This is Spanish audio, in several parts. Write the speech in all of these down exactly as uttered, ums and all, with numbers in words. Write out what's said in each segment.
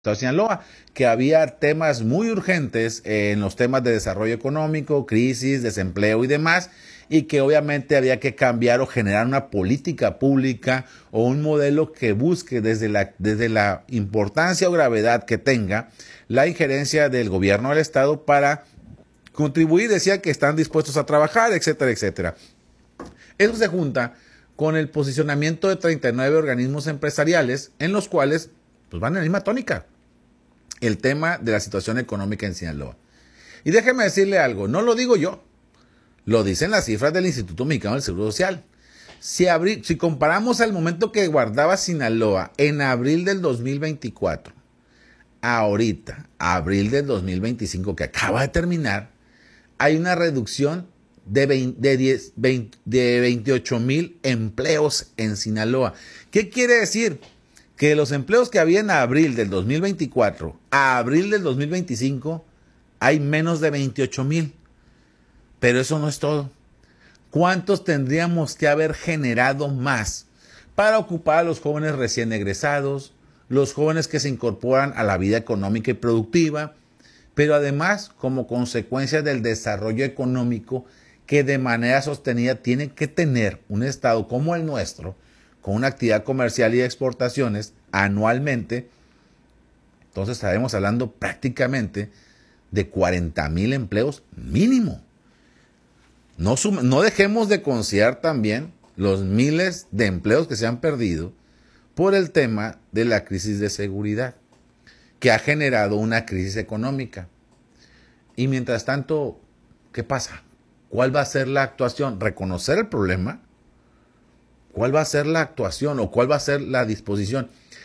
de Sinaloa, que había temas muy urgentes en los temas de desarrollo económico, crisis, desempleo y demás, y que obviamente había que cambiar o generar una política pública o un modelo que busque desde la, desde la importancia o gravedad que tenga la injerencia del gobierno del estado para contribuir. Decía que están dispuestos a trabajar, etcétera, etcétera. Eso se junta con el posicionamiento de treinta y nueve organismos empresariales en los cuales pues, van en la misma tónica. El tema de la situación económica en Sinaloa. Y déjeme decirle algo, no lo digo yo, lo dicen las cifras del Instituto Mexicano del Seguro Social. Si, abril, si comparamos al momento que guardaba Sinaloa en abril del dos mil veinticuatro, ahorita, abril del dos mil veinticinco, que acaba de terminar, hay una reducción de, veinte, de, diez, veinte, de veintiocho mil empleos en Sinaloa. ¿Qué quiere decir? Que los empleos que había en abril del dos mil veinticuatro a abril del dos mil veinticinco hay menos de veintiocho mil. Pero eso no es todo. ¿Cuántos tendríamos que haber generado más para ocupar a los jóvenes recién egresados, los jóvenes que se incorporan a la vida económica y productiva, pero además como consecuencia del desarrollo económico que de manera sostenida tiene que tener un estado como el nuestro, con una actividad comercial y de exportaciones anualmente? Entonces estaremos hablando prácticamente de cuarenta mil empleos mínimo. No, sum- no dejemos de considerar también los miles de empleos que se han perdido por el tema de la crisis de seguridad, que ha generado una crisis económica. Y mientras tanto, ¿qué pasa? ¿Cuál va a ser la actuación? ¿Reconocer el problema? ¿Cuál va a ser la actuación o cuál va a ser la disposición?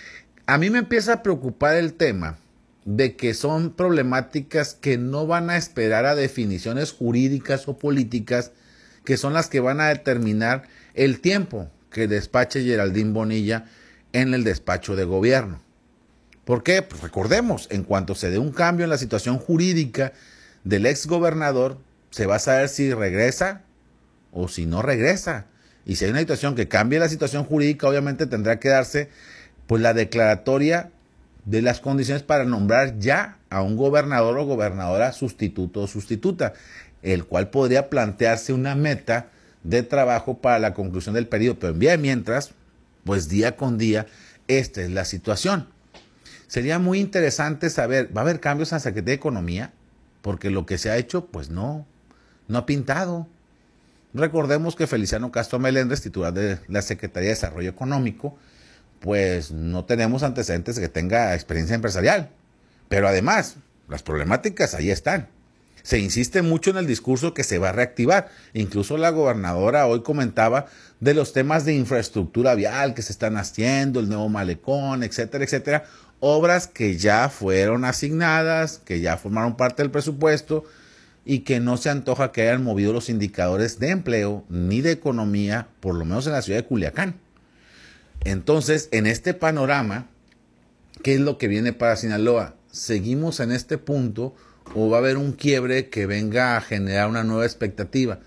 A mí me empieza a preocupar el tema de que son problemáticas que no van a esperar a definiciones jurídicas o políticas, que son las que van a determinar el tiempo que despache Geraldine Bonilla en el despacho de gobierno. ¿Por qué? Pues recordemos, en cuanto se dé un cambio en la situación jurídica del ex gobernador, se va a saber si regresa o si no regresa. Y si hay una situación que cambie la situación jurídica, obviamente tendrá que darse pues la declaratoria de las condiciones para nombrar ya a un gobernador o gobernadora sustituto o sustituta, el cual podría plantearse una meta de trabajo para la conclusión del periodo. Pero en vía de mientras, pues día con día, esta es la situación. Sería muy interesante saber, ¿va a haber cambios en la Secretaría de Economía? Porque lo que se ha hecho, pues no, no ha pintado. Recordemos que Feliciano Castro Melendres, titular de la Secretaría de Desarrollo Económico, pues no tenemos antecedentes de que tenga experiencia empresarial. Pero además, las problemáticas ahí están. Se insiste mucho en el discurso que se va a reactivar. Incluso la gobernadora hoy comentaba de los temas de infraestructura vial que se están haciendo, el nuevo malecón, etcétera, etcétera. Obras que ya fueron asignadas, que ya formaron parte del presupuesto y que no se antoja que hayan movido los indicadores de empleo ni de economía, por lo menos en la ciudad de Culiacán. Entonces, en este panorama, ¿qué es lo que viene para Sinaloa? ¿Seguimos en este punto o va a haber un quiebre que venga a generar una nueva expectativa?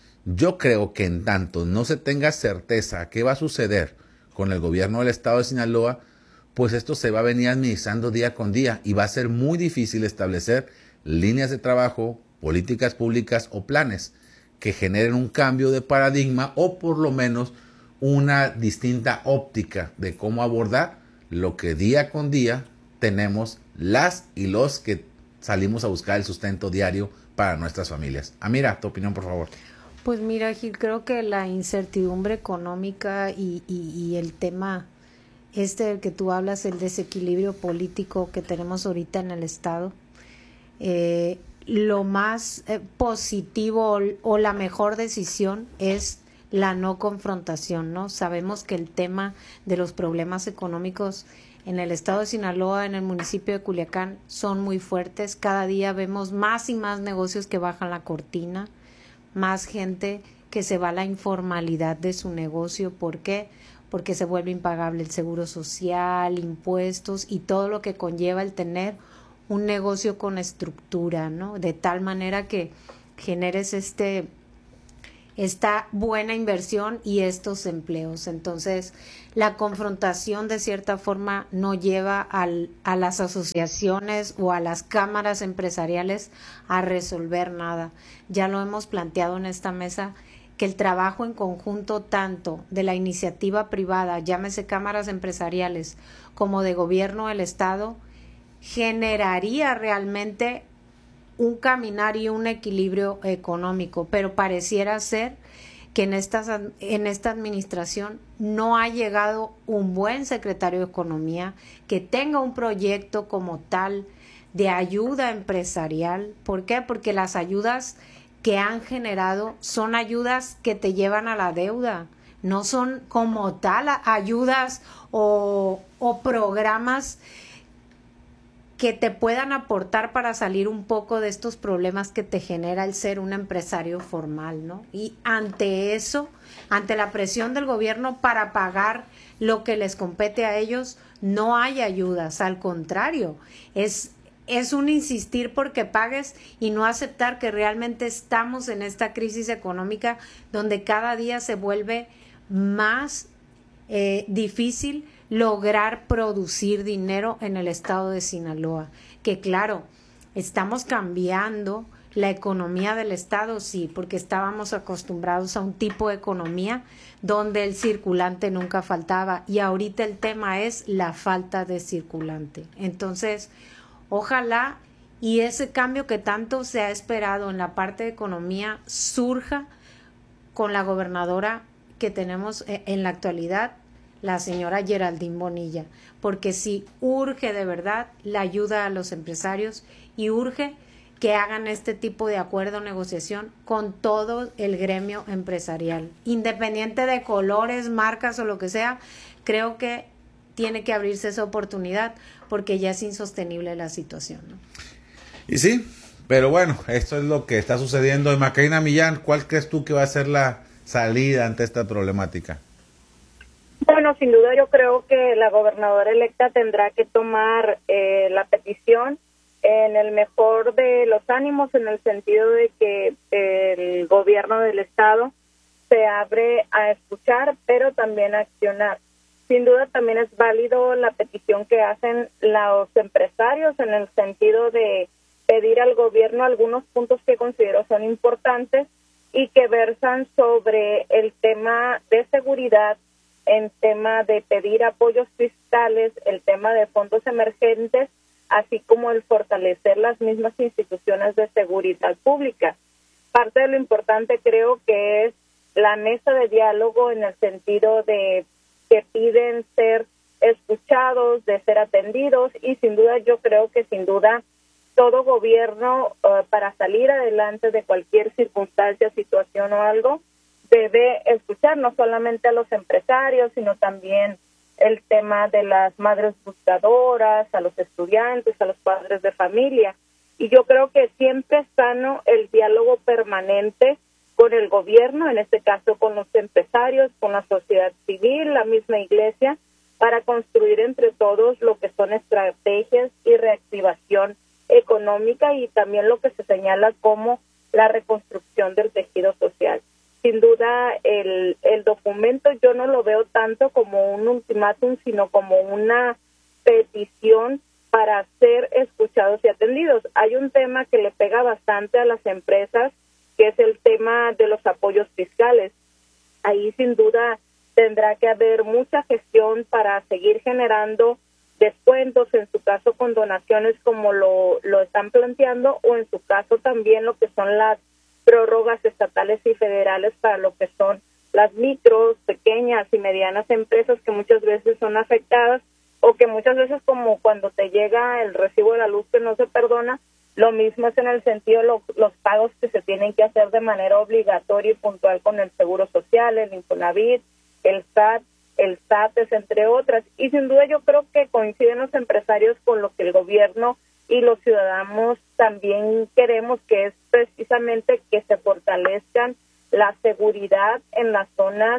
Yo creo que en tanto no se tenga certeza qué va a suceder con el gobierno del estado de Sinaloa, pues esto se va a venir administrando día con día y va a ser muy difícil establecer líneas de trabajo, políticas públicas o planes que generen un cambio de paradigma o por lo menos una distinta óptica de cómo abordar lo que día con día tenemos las y los que salimos a buscar el sustento diario para nuestras familias. Amira, tu opinión, por favor. Pues mira, Gil, creo que la incertidumbre económica y, y, y el tema este del que tú hablas, el desequilibrio político que tenemos ahorita en el Estado, eh, lo más eh, positivo o, o la mejor decisión es la no confrontación, ¿no? Sabemos que el tema de los problemas económicos en el estado de Sinaloa, en el municipio de Culiacán, son muy fuertes. Cada día vemos más y más negocios que bajan la cortina, más gente que se va a la informalidad de su negocio. ¿Por qué? Porque se vuelve impagable el seguro social, impuestos y todo lo que conlleva el tener un negocio con estructura, ¿no? De tal manera que generes este esta buena inversión y estos empleos. Entonces, la confrontación de cierta forma no lleva al, a las asociaciones o a las cámaras empresariales a resolver nada. Ya lo hemos planteado en esta mesa, que el trabajo en conjunto tanto de la iniciativa privada, llámese cámaras empresariales, como de gobierno del Estado, generaría realmente un caminar y un equilibrio económico, pero pareciera ser que en, estas, en esta administración no ha llegado un buen secretario de Economía que tenga un proyecto como tal de ayuda empresarial. ¿Por qué? Porque las ayudas que han generado son ayudas que te llevan a la deuda, no son como tal ayudas o, o programas que te puedan aportar para salir un poco de estos problemas que te genera el ser un empresario formal, ¿no? Y ante eso, ante la presión del gobierno para pagar lo que les compete a ellos, no hay ayudas, al contrario, es, es un insistir porque pagues y no aceptar que realmente estamos en esta crisis económica donde cada día se vuelve más eh, difícil lograr producir dinero en el estado de Sinaloa, que claro, estamos cambiando la economía del estado, sí, porque estábamos acostumbrados a un tipo de economía donde el circulante nunca faltaba y ahorita el tema es la falta de circulante. Entonces, ojalá y ese cambio que tanto se ha esperado en la parte de economía surja con la gobernadora que tenemos en la actualidad, la señora Geraldine Bonilla, porque sí urge de verdad la ayuda a los empresarios y urge que hagan este tipo de acuerdo o negociación con todo el gremio empresarial, independiente de colores, marcas o lo que sea. Creo que tiene que abrirse esa oportunidad porque ya es insostenible la situación, ¿no? Y sí, pero bueno, esto es lo que está sucediendo. Y Macarena Millán, ¿cuál crees tú que va a ser la salida ante esta problemática? Bueno, sin duda yo creo que la gobernadora electa tendrá que tomar eh, la petición en el mejor de los ánimos, en el sentido de que el gobierno del estado se abre a escuchar, pero también a accionar. Sin duda también es válido la petición que hacen los empresarios en el sentido de pedir al gobierno algunos puntos que considero son importantes y que versan sobre el tema de seguridad, en tema de pedir apoyos fiscales, el tema de fondos emergentes, así como el fortalecer las mismas instituciones de seguridad pública. Parte de lo importante creo que es la mesa de diálogo en el sentido de que piden ser escuchados, de ser atendidos, y sin duda yo creo que sin duda todo gobierno uh, para salir adelante de cualquier circunstancia, situación o algo, debe escuchar no solamente a los empresarios, sino también el tema de las madres buscadoras, a los estudiantes, a los padres de familia. Y yo creo que siempre es sano el diálogo permanente con el gobierno, en este caso con los empresarios, con la sociedad civil, la misma iglesia, para construir entre todos lo que son estrategias y reactivación económica y también lo que se señala como la reconstrucción del tejido social. Sin duda, el, el documento yo no lo veo tanto como un ultimátum, sino como una petición para ser escuchados y atendidos. Hay un tema que le pega bastante a las empresas, que es el tema de los apoyos fiscales. Ahí sin duda tendrá que haber mucha gestión para seguir generando descuentos, en su caso con donaciones como lo, lo están planteando, o en su caso también lo que son las prórrogas estatales y federales para lo que son las micros, pequeñas y medianas empresas que muchas veces son afectadas, o que muchas veces, como cuando te llega el recibo de la luz que no se perdona, lo mismo es en el sentido de lo, los pagos que se tienen que hacer de manera obligatoria y puntual con el Seguro Social, el Infonavit, el S A T, el S A T E S, entre otras. Y sin duda yo creo que coinciden los empresarios con lo que el gobierno y los ciudadanos también queremos, que es precisamente que se fortalezcan la seguridad en las zonas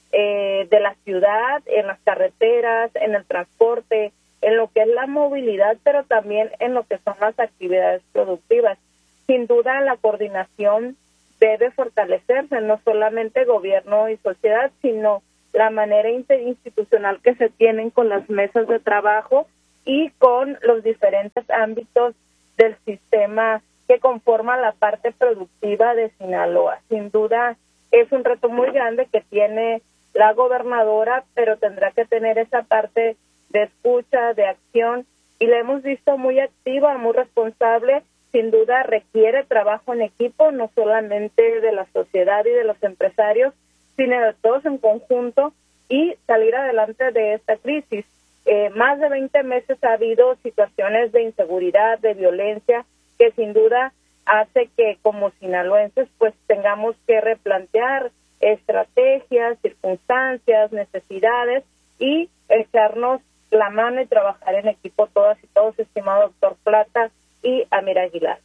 eh, de la ciudad, en las carreteras, en el transporte, en lo que es la movilidad, pero también en lo que son las actividades productivas. Sin duda, la coordinación debe fortalecerse, no solamente gobierno y sociedad, sino la manera interinstitucional que se tienen con las mesas de trabajo y con los diferentes ámbitos del sistema que conforma la parte productiva de Sinaloa. Sin duda es un reto muy grande que tiene la gobernadora, pero tendrá que tener esa parte de escucha, de acción, y la hemos visto muy activa, muy responsable. Sin duda requiere trabajo en equipo, no solamente de la sociedad y de los empresarios, sino de todos en conjunto, y salir adelante de esta crisis. Eh, más de veinte meses ha habido situaciones de inseguridad, de violencia, que sin duda hace que como sinaloenses pues tengamos que replantear estrategias, circunstancias, necesidades y echarnos la mano y trabajar en equipo todas y todos, estimado doctor Plata y Amir Aguilar.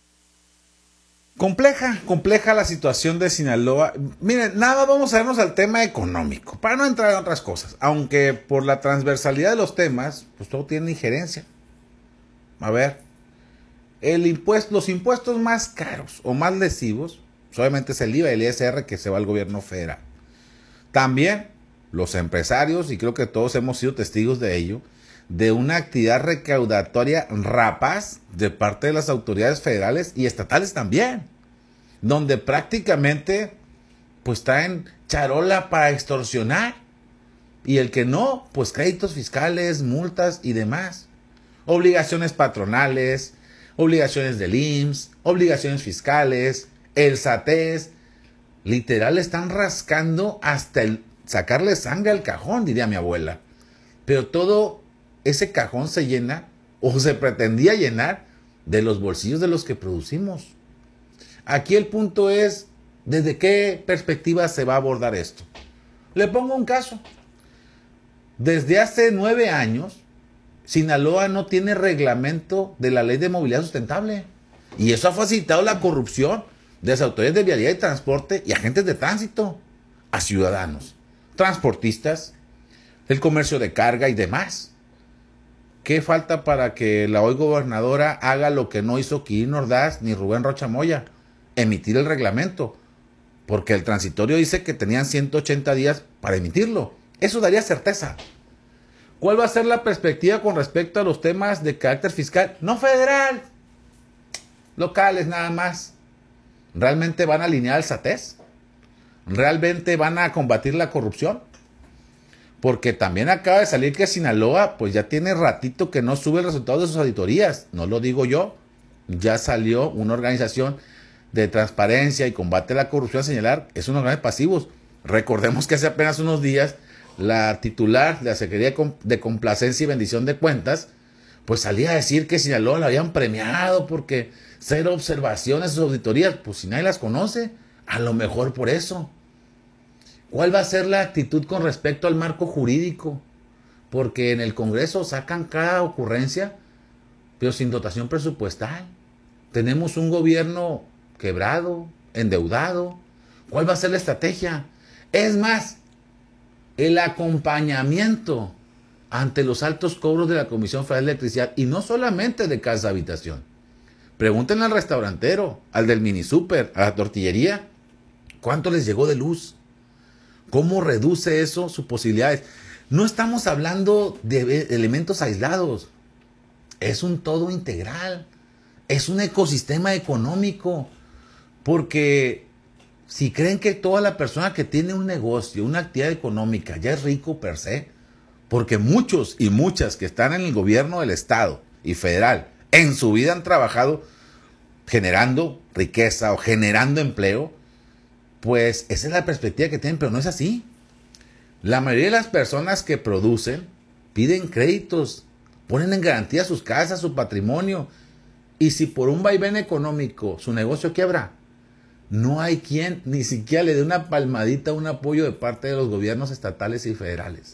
Compleja, compleja la situación de Sinaloa. Miren, nada, vamos a irnos al tema económico, para no entrar en otras cosas, aunque por la transversalidad de los temas, pues todo tiene injerencia. A ver, el impuesto, los impuestos más caros o más lesivos, obviamente es el I V A y el I S R que se va al gobierno federal. También los empresarios, y creo que todos hemos sido testigos de ello, de una actividad recaudatoria rapaz de parte de las autoridades federales y estatales también, donde prácticamente pues traen charola para extorsionar, y el que no, pues créditos fiscales, multas y demás, obligaciones patronales, obligaciones del I M S S, obligaciones fiscales, el SATES, literal están rascando hasta el sacarle sangre al cajón, diría mi abuela. Pero todo ese cajón se llena, o se pretendía llenar, de los bolsillos de los que producimos. Aquí el punto es, ¿desde qué perspectiva se va a abordar esto? Le pongo un caso. Desde hace nueve años, Sinaloa no tiene reglamento de la ley de movilidad sustentable. Y eso ha facilitado la corrupción de las autoridades de vialidad y transporte y agentes de tránsito a ciudadanos, transportistas, el comercio de carga y demás. ¿Qué falta para que la hoy gobernadora haga lo que no hizo Quirino Ordaz ni Rubén Rocha Moya? Emitir el reglamento. Porque el transitorio dice que tenían ciento ochenta días para emitirlo. Eso daría certeza. ¿Cuál va a ser la perspectiva con respecto a los temas de carácter fiscal? No federal, locales nada más. ¿Realmente van a alinear el SATES? ¿Realmente van a combatir la corrupción? Porque también acaba de salir que Sinaloa pues ya tiene ratito que no sube el resultado de sus auditorías. No lo digo yo. Ya salió una organización de transparencia y combate a la corrupción a señalar, es unos grandes pasivos. Recordemos que hace apenas unos días la titular de la Secretaría de Complacencia y Bendición de Cuentas pues salía a decir que Sinaloa la habían premiado porque cero observaciones a sus auditorías. Pues si nadie las conoce, a lo mejor por eso. ¿Cuál va a ser la actitud con respecto al marco jurídico? Porque en el Congreso sacan cada ocurrencia, pero sin dotación presupuestal. Tenemos un gobierno quebrado, endeudado. ¿Cuál va a ser la estrategia? Es más, el acompañamiento ante los altos cobros de la Comisión Federal de Electricidad, y no solamente de casa habitación. Pregúntenle al restaurantero, al del mini super, a la tortillería, ¿cuánto les llegó de luz? ¿Cómo reduce eso sus posibilidades? No estamos hablando de elementos aislados. Es un todo integral. Es un ecosistema económico. Porque si creen que toda la persona que tiene un negocio, una actividad económica, ya es rico per se, porque muchos y muchas que están en el gobierno del Estado y federal, en su vida han trabajado generando riqueza o generando empleo, pues esa es la perspectiva que tienen, pero no es así. La mayoría de las personas que producen piden créditos, ponen en garantía sus casas, su patrimonio, y si por un vaivén económico su negocio quiebra, no hay quien ni siquiera le dé una palmadita, un apoyo de parte de los gobiernos estatales y federales.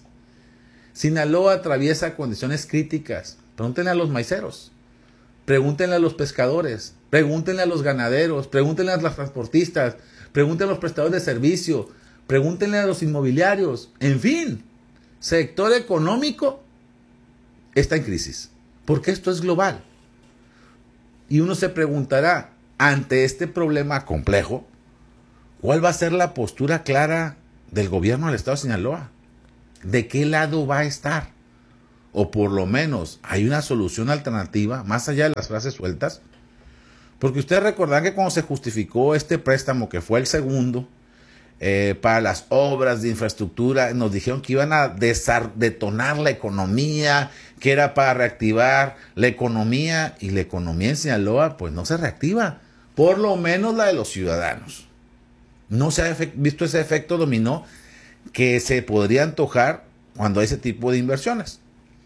Sinaloa atraviesa condiciones críticas. Pregúntenle a los maiceros, pregúntenle a los pescadores, pregúntenle a los ganaderos, pregúntenle a los transportistas, pregúntenle a los prestadores de servicio, pregúntenle a los inmobiliarios. En fin, sector económico está en crisis, porque esto es global. Y uno se preguntará, ante este problema complejo, ¿cuál va a ser la postura clara del gobierno del estado de Sinaloa? ¿De qué lado va a estar? O por lo menos hay una solución alternativa, más allá de las frases sueltas. Porque ustedes recordarán que cuando se justificó este préstamo, que fue el segundo, eh, para las obras de infraestructura, nos dijeron que iban a detonar la economía, que era para reactivar la economía, y la economía en Sinaloa pues no se reactiva, por lo menos la de los ciudadanos. No se ha visto ese efecto dominó que se podría antojar cuando hay ese tipo de inversiones.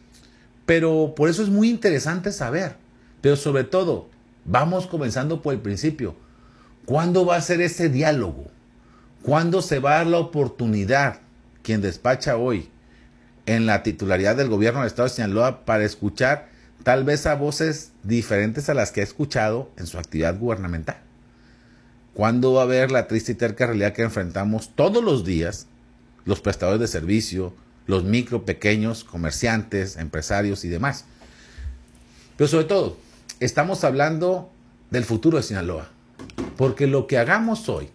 Pero por eso es muy interesante saber, pero sobre todo, vamos comenzando por el principio. ¿Cuándo va a ser ese diálogo? ¿Cuándo se va a dar la oportunidad, quien despacha hoy en la titularidad del gobierno del estado de Sinaloa, para escuchar tal vez a voces diferentes a las que ha escuchado en su actividad gubernamental? ¿Cuándo va a haber la triste y terca realidad que enfrentamos todos los días los prestadores de servicio, los micro, pequeños, comerciantes, empresarios y demás? Pero sobre todo, estamos hablando del futuro de Sinaloa, porque lo que hagamos hoy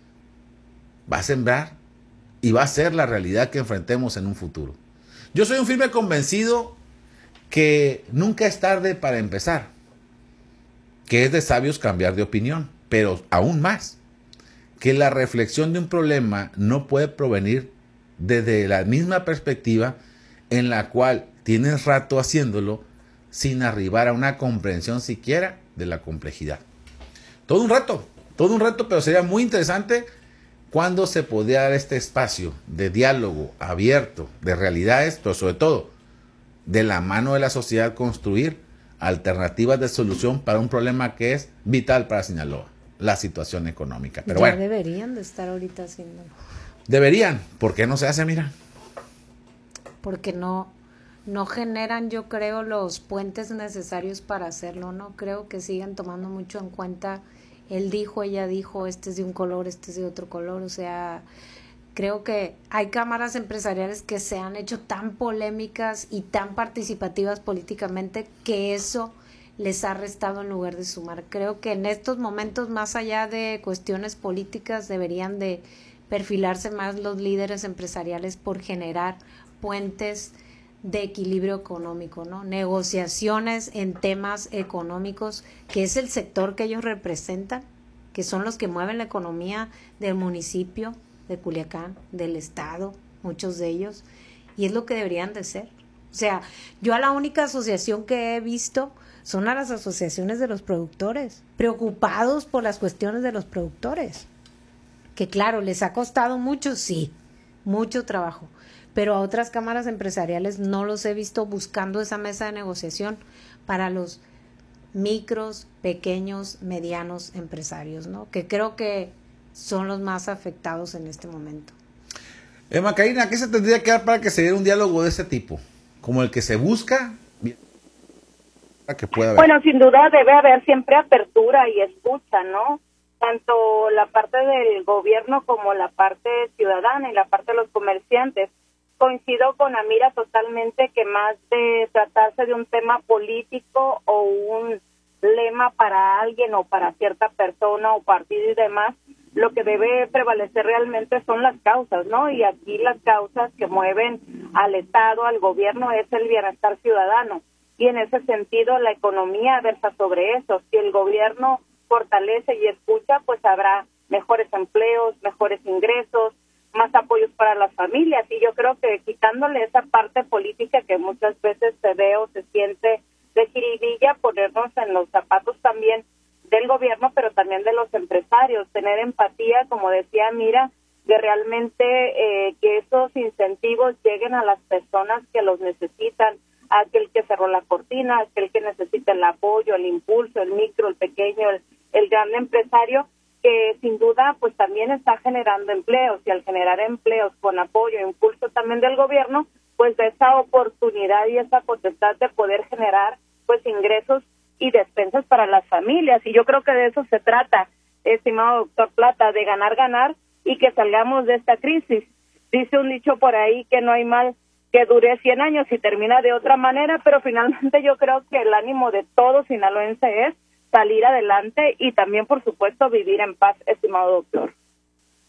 va a sembrar y va a ser la realidad que enfrentemos en un futuro. Yo soy un firme convencido que nunca es tarde para empezar, que es de sabios cambiar de opinión, pero aún más, que la reflexión de un problema no puede provenir desde la misma perspectiva en la cual tienes rato haciéndolo sin arribar a una comprensión siquiera de la complejidad. Todo un rato, todo un reto, pero sería muy interesante cuándo se podría dar este espacio de diálogo abierto, de realidades, pero sobre todo de la mano de la sociedad construir alternativas de solución para un problema que es vital para Sinaloa, la situación económica. Pero ya bueno, deberían de estar ahorita haciéndolo. Deberían, ¿por qué no se hace, mira? Porque no, no generan, yo creo, los puentes necesarios para hacerlo, ¿no? Creo que siguen tomando mucho en cuenta él dijo, ella dijo, este es de un color, este es de otro color, o sea, creo que hay cámaras empresariales que se han hecho tan polémicas y tan participativas políticamente que eso les ha restado en lugar de sumar. Creo que en estos momentos, más allá de cuestiones políticas, deberían de perfilarse más los líderes empresariales por generar puentes de equilibrio económico, ¿no? Negociaciones en temas económicos, que es el sector que ellos representan, que son los que mueven la economía del municipio de Culiacán, del estado, muchos de ellos, y es lo que deberían de ser. O sea, yo a la única asociación que he visto son a las asociaciones de los productores, preocupados por las cuestiones de los productores, que claro, les ha costado mucho, sí, mucho trabajo, pero a otras cámaras empresariales no los he visto buscando esa mesa de negociación para los micros, pequeños, medianos empresarios, ¿no? Que creo que son los más afectados en este momento. Eh, Macarena, ¿qué se tendría que dar para que se diera un diálogo de ese tipo? Como el que se busca, para que pueda haber. Bueno, sin duda debe haber siempre apertura y escucha, ¿no? Tanto la parte del gobierno como la parte ciudadana y la parte de los comerciantes. Coincido con Amira totalmente que más de tratarse de un tema político o un lema para alguien o para cierta persona o partido y demás, lo que debe prevalecer realmente son las causas, ¿no? Y aquí las causas que mueven al Estado, al gobierno, es el bienestar ciudadano. Y en ese sentido la economía versa sobre eso. Si el gobierno fortalece y escucha, pues habrá mejores empleos, mejores ingresos, más apoyos para las familias. Y yo creo que quitándole esa parte política que muchas veces se ve o se siente de jiribilla, ponernos en los zapatos también del gobierno, pero también de los empresarios, tener empatía, como decía Mira, de realmente eh, que esos incentivos lleguen a las personas que los necesitan, a aquel que cerró la cortina, a aquel que necesita el apoyo, el impulso, el micro, el pequeño, el, el gran empresario, que sin duda pues también está generando empleos, y al generar empleos con apoyo e impulso también del gobierno, pues de esa oportunidad y esa potestad de poder generar pues ingresos y despensas para las familias. Y yo creo que de eso se trata, estimado doctor Plata, de ganar, ganar y que salgamos de esta crisis. Dice un dicho por ahí que no hay mal que dure cien años y termina de otra manera, pero finalmente yo creo que el ánimo de todo sinaloense es salir adelante y también, por supuesto, vivir en paz, estimado doctor.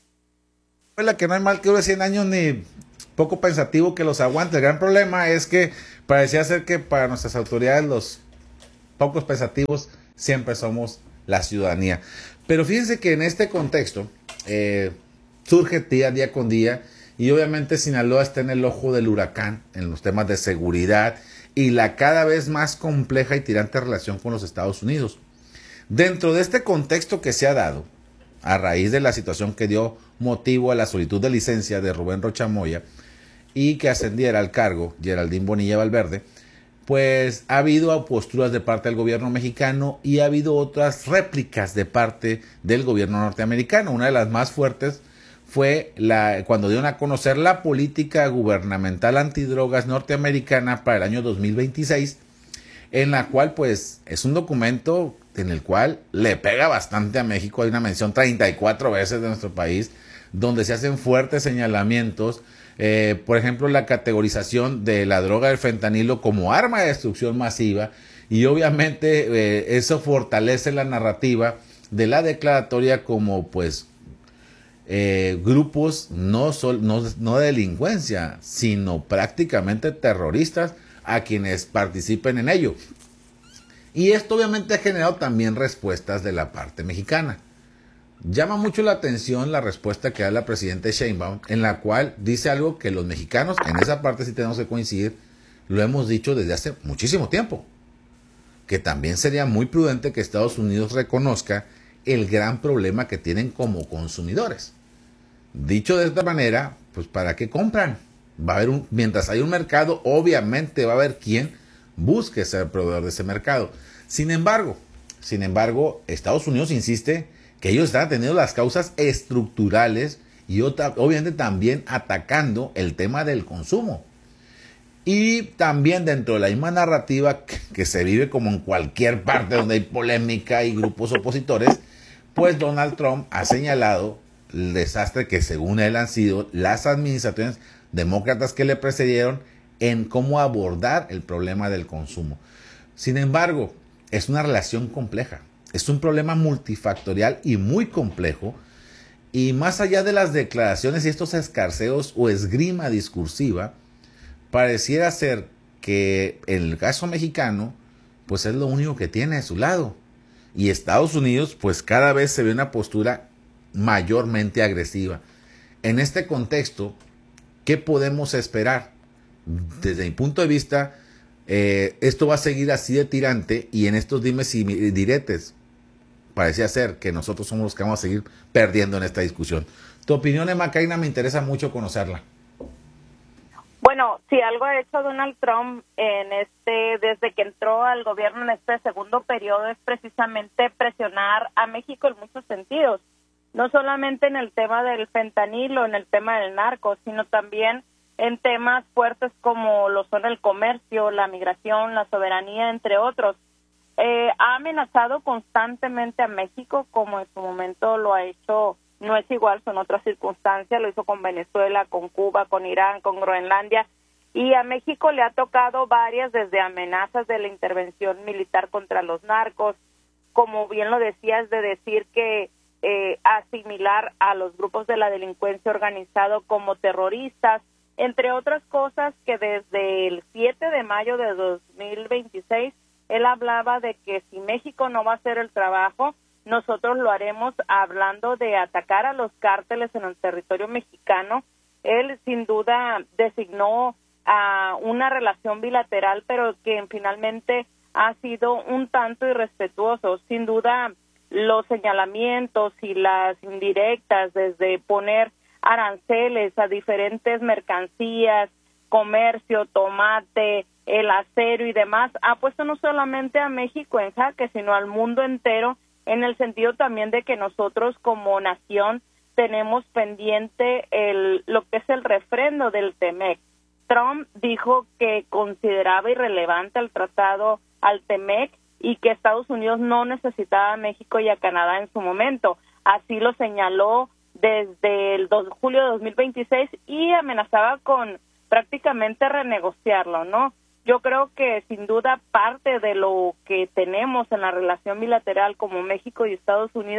la que no hay mal que dure cien años ni poco pensativo que los aguante. El gran problema es que parecía ser que para nuestras autoridades los pocos pensativos siempre somos la ciudadanía. Pero fíjense que en este contexto eh, surge día, día con día, y obviamente Sinaloa está en el ojo del huracán en los temas de seguridad y la cada vez más compleja y tirante relación con los Estados Unidos. Dentro de este contexto que se ha dado, a raíz de la situación que dio motivo a la solicitud de licencia de Rubén Rocha Moya y que ascendiera al cargo Geraldine Bonilla Valverde, pues ha habido posturas de parte del gobierno mexicano y ha habido otras réplicas de parte del gobierno norteamericano. Una de las más fuertes fue la cuando dieron a conocer la política gubernamental antidrogas norteamericana para el año dos mil veintiséis, en la cual pues es un documento en el cual le pega bastante a México. Hay una mención treinta y cuatro veces de nuestro país, donde se hacen fuertes señalamientos. Eh, por ejemplo, la categorización de la droga del fentanilo como arma de destrucción masiva, y obviamente eh, eso fortalece la narrativa de la declaratoria como pues eh, grupos no, sol, no, no de delincuencia, sino prácticamente terroristas a quienes participen en ello. Y esto obviamente ha generado también respuestas de la parte mexicana. Llama mucho la atención la respuesta que da la presidenta Sheinbaum, en la cual dice algo que los mexicanos, en esa parte sí tenemos que coincidir, lo hemos dicho desde hace muchísimo tiempo, que también sería muy prudente que Estados Unidos reconozca el gran problema que tienen como consumidores. Dicho de esta manera, pues ¿para qué compran? Va a haber un, mientras hay un mercado, obviamente va a haber quien busque ser proveedor de ese mercado. Sin embargo, sin embargo, Estados Unidos insiste que ellos están atendiendo las causas estructurales y otra, obviamente también atacando el tema del consumo. Y también dentro de la misma narrativa que, que se vive como en cualquier parte donde hay polémica y grupos opositores, pues Donald Trump ha señalado el desastre que según él han sido las administraciones demócratas que le precedieron en cómo abordar el problema del consumo. Sin embargo, es una relación compleja. Es un problema multifactorial y muy complejo, y más allá de las declaraciones y estos escarceos o esgrima discursiva, pareciera ser que en el caso mexicano, pues es lo único que tiene a su lado. Y Estados Unidos, pues cada vez se ve una postura mayormente agresiva. En este contexto, ¿qué podemos esperar? Desde mi punto de vista, eh, esto va a seguir así de tirante, y en estos dimes y diretes parecía ser que nosotros somos los que vamos a seguir perdiendo en esta discusión. Tu opinión, Emma Caina, me interesa mucho conocerla. Bueno, si algo ha hecho Donald Trump en este, desde que entró al gobierno en este segundo periodo, es precisamente presionar a México en muchos sentidos, no solamente en el tema del fentanilo, en el tema del narco, sino también en temas fuertes como lo son el comercio, la migración, la soberanía, entre otros. Eh, ha amenazado constantemente a México, como en su momento lo ha hecho, no es igual, son otras circunstancias, lo hizo con Venezuela, con Cuba, con Irán, con Groenlandia, y a México le ha tocado varias, desde amenazas de la intervención militar contra los narcos, como bien lo decías, de decir que eh, asimilar a los grupos de la delincuencia organizado como terroristas, entre otras cosas, que desde el siete de mayo de dos mil veintiséis él hablaba de que si México no va a hacer el trabajo, nosotros lo haremos, hablando de atacar a los cárteles en el territorio mexicano. Él sin duda designó a una relación bilateral, pero que finalmente ha sido un tanto irrespetuoso. Sin duda los señalamientos y las indirectas, desde poner aranceles a diferentes mercancías, comercio, tomate, el acero y demás, ha puesto no solamente a México en jaque, sino al mundo entero, en el sentido también de que nosotros como nación tenemos pendiente el lo que es el refrendo del T-M E C. Trump dijo que consideraba irrelevante el tratado al T M E C y que Estados Unidos no necesitaba a México y a Canadá en su momento. Así lo señaló desde el dos de julio de dos mil veintiséis y amenazaba con prácticamente renegociarlo, ¿no? Yo creo que sin duda parte de lo que tenemos en la relación bilateral como México y Estados Unidos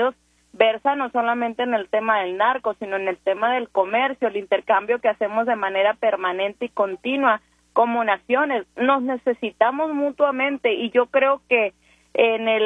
versa no solamente en el tema del narco, sino en el tema del comercio, el intercambio que hacemos de manera permanente y continua como naciones. Nos necesitamos mutuamente y yo creo que en el